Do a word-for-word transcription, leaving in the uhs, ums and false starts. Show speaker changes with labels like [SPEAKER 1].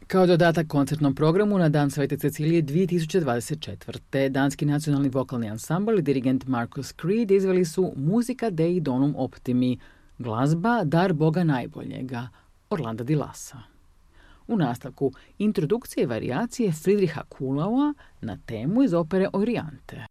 [SPEAKER 1] Kao dodatak koncertnom programu na Dan Svete Cecilije dvije tisuće dvadeset četvrte. danski nacionalni vokalni ansambl i dirigent Marcus Creed izveli su Musica Dei Donum Optimi, glazba Dar Boga najboljega, Orlanda di Lassa. U nastavku introdukcije i varijacije Friedricha Kuhlaua na temu iz opere Oriante.